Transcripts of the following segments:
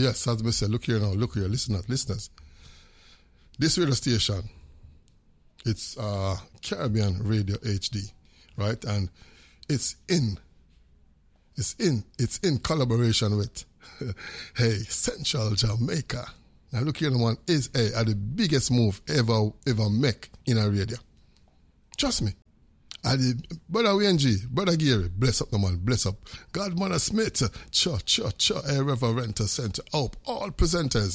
Yes, as I said, look here now, look here, listeners. This radio station, it's Caribbean Radio HD, right? And it's in collaboration with Central Jamaica. Now look here, man, is the biggest move ever make in a radio. Trust me. Brother WNG, Brother Gary, bless up the man, bless up. Godmother Smith, Reverend Center, all presenters,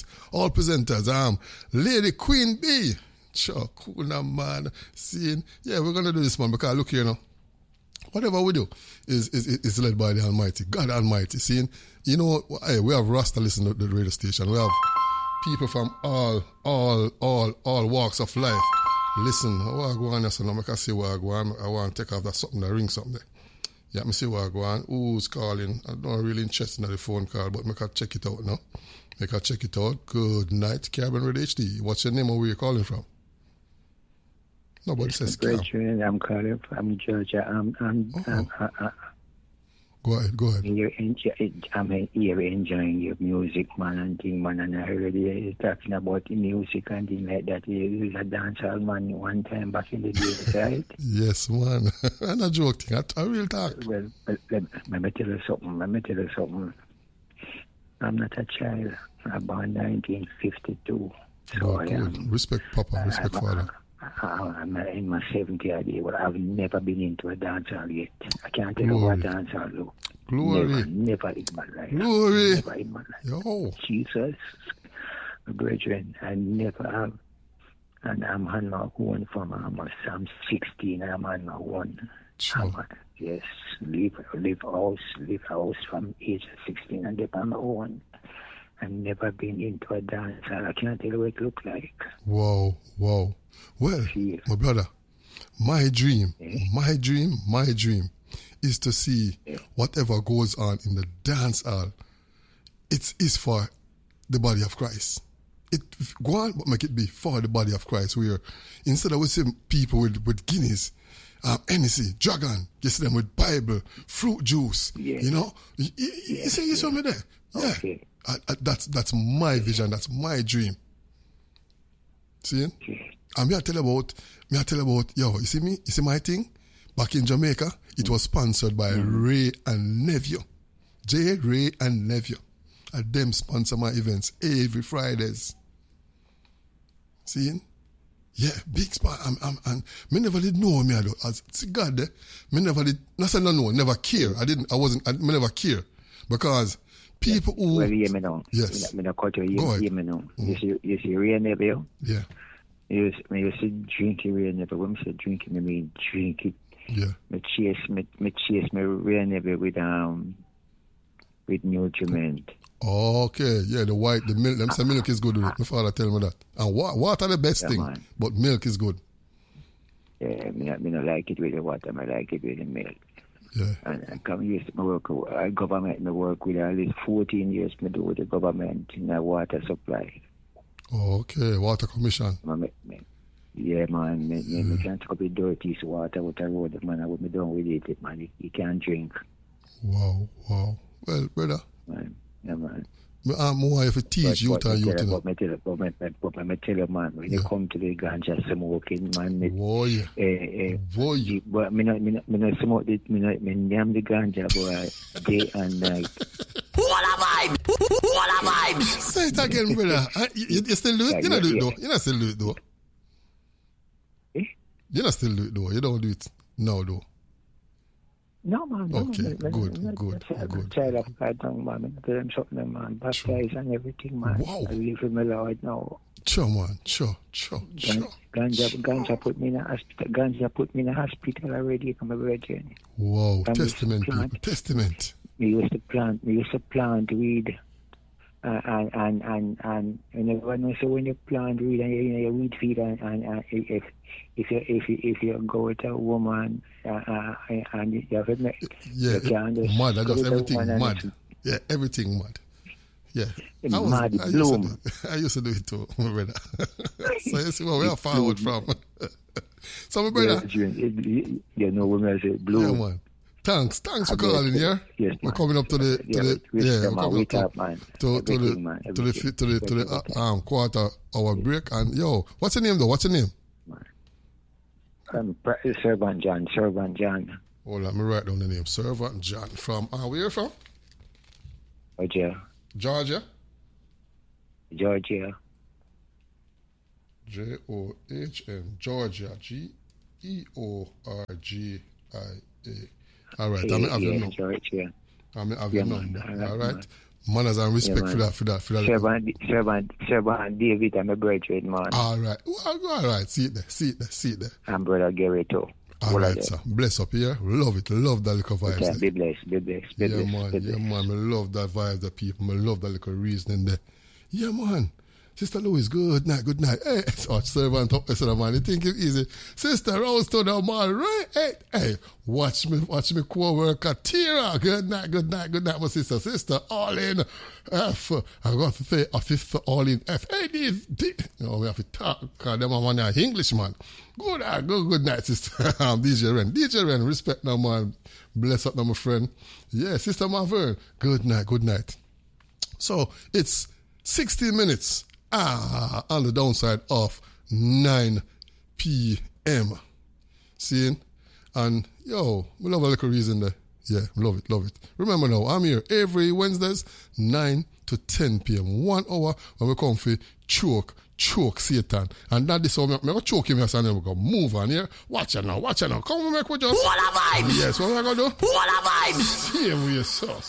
Lady Queen B, cool now, man. Seeing, yeah, we're gonna do this, man, because look here now. Whatever we do is led by the Almighty, God Almighty. Seeing, you know, hey, we have Rasta listening to the radio station. We have people from all walks of life. Listen, I go on, so now I can see where I go on. I want to take off that something, that ring something there. Yeah, me see where I go on. Who's calling? I'm not really interested in the phone call, but I can check it out now. I can check it out. Good night, Caribbean Radio HD. What's your name or where you calling from? Nobody says Cam. I'm calling from Georgia. Go ahead. I'm here enjoying your music, man, and thing, man, and I heard you talking about the music and things like that. You was a dancehall man one time back in the days, right? Yes, man. I'm not joking. I will talk. Well, let me tell you something. I'm not a child. I'm born 1952. So I am. Respect, Papa. Respect, Father. I'm in my 70th year, but I've never been into a dancehall yet. I can't tell you what dancehall look. Glory. Never in my life. Glory. Never in my life. Yo. Jesus, brethren, I never have. And I'm on my own I'm 16 and I'm on my own. Sure. Yes, leave house from age of 16 and live on my own. I've never been into a dance. I can't tell you what it looks like. Wow. Well, my brother, my dream is to see whatever goes on in the dance hall. It is for the body of Christ. Go on, but make it be for the body of Christ. Where instead of we see people with Guinness, Hennessy, Dragon, you see them with Bible, fruit juice. Yeah. You know, you see me there. Yeah. Okay. That's my vision. That's my dream. See? Okay. And me I tell you about, yo, you see me? You see my thing? Back in Jamaica, it was sponsored by Ray and Nephew. Ray and Nephew. And them sponsor my events every Fridays. See? Yeah, big spot. And me never did know me. As see God there, me never did. Not say no, never care. Me never care because people who. Well, hear me now. Yes. Me not cut you. Hear me now. You see Ray and Nephew. Yeah. You see drinking Ray and Nephew. When I say drinking, I mean drink it. Yeah. Me chase me Ray and Nephew with nutriment. Okay, yeah, the milk. Them say milk is good. My father tell me that. And water the best thing, man. But milk is good. Yeah, me not like it with the water. I like it with the milk. Yeah. And I come used to my work. Government me work with at least 14 years. Me do with the government in the water supply. Okay, water commission. Yeah, man. Me can't take up the dirty water with the road. Man, I would be done with it, man. You can't drink. Wow. Well, brother. Man. Yeah, man. I want to teach you to you. But me tell you, man, when you come to the ganja smoking, man, but me not smoke it, me name the ganja, boy, day and night. What a vibe! Say it again, brother. You still do it? You not do it though. You not still do it though. You not still do it though. You don't do it now though. No, man. Okay, good. Child of God, man. Tell them something, man. Baptize and everything, man. Wow. I live with my Lord now. Sure, man. Sure. Ganja put me in a hospital. Ganja put me in a hospital already for my virgin. Wow. Testament. We used to plant weed. And you know, so when you plant weed and you weed feed and if you go with a woman and you have it, mad. I just everything mad. Yeah, everything mad. Yeah, I used to do it too, my brother. So you see where we are forward from. So my brother, you know when I say bloom. Yeah, man. Thanks for calling, yeah? Yes, We're man. coming up to the we're coming up to the quarter hour break. And yo, what's your name though? What's your name? Servant John. Oh, let me write down the name. Servant John from where you from? Georgia. Georgia. John. Georgia. Georgia. All right, I'm having your number. Georgia. I'm having your number. All right. Manners and respect for that. Servant David, I'm a graduate, man. All right. Well, all right. See it there. And Brother Gary, too. All right, sir. Bless up here. Love it. Love that little vibes. Okay, be blessed. Yeah, man. I love that vibe, the people. I love that little reasoning there. Yeah, man. Sister Louis, good night. Hey, servant up there, man. You think it's easy. Sister Rose to the man, right? Hey, watch me co-worker Tira. Good night, my sister. Sister, all in F. I got to say, sister, all in F. Hey, these, you know, we have to talk, because them are one English, man. Good night, sister. DJ Ren, respect now, man. Bless up now, my friend. Yeah, Sister Marvern, good night. So, it's 16 minutes. On the downside of 9 p.m. Seeing? And, yo, we love a little reason there. Yeah, love it. Remember now, I'm here every Wednesdays, 9 to 10 p.m. 1 hour when we come for choke Satan. And that is how I'm going to choke him and we're going to move on here. Watch it now. Come on, make we just... What a vibes! Yes, what am I going to do? What a vibes! Same way,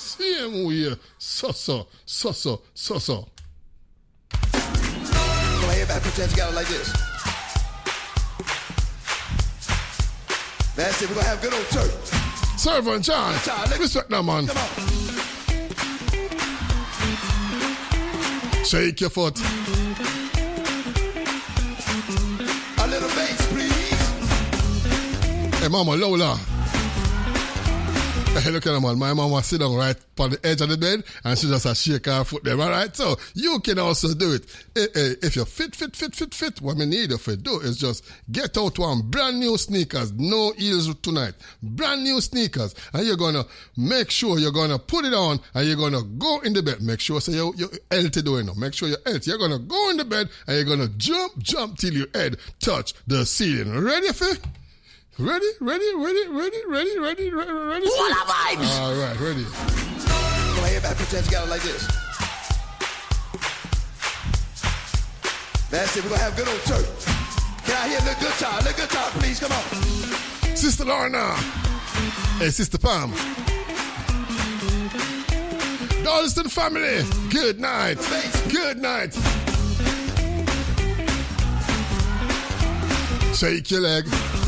so. Come on, everybody put your hands together like this. That's it, we're going to have a good old church. Servant John, respect now, man. Come on. Shake your foot. A little bass, please. Hey, Mama Lola. Hey, look at her, man. My mama sit down right on the edge of the bed and she just shake her foot there, all right? So you can also do it. If you're fit, what we need you to do is just get out one brand new sneakers, no heels tonight. Brand new sneakers. And you're going to make sure you're going to put it on and you're going to go in the bed. Make sure so you're healthy doing it. Make sure you're healthy. You're going to go in the bed and you're going to jump till your head touch the ceiling. Ready, Faye? Ready? What a vibes! All right, ready. Come on, everybody put your hands together like this. That's it, we're going to have a good old church. Can I hear a little good time, please? Come on. Sister Lorna. Hey, Sister Pam. Dalston family, good night. Shake your leg.